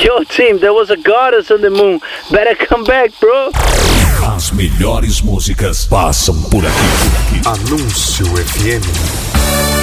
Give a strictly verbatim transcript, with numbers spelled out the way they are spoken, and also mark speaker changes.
Speaker 1: Yo, team, there was a goddess on the moon. Better come back, bro.
Speaker 2: As melhores músicas passam por aqui, por aqui.
Speaker 3: Anúncio F M.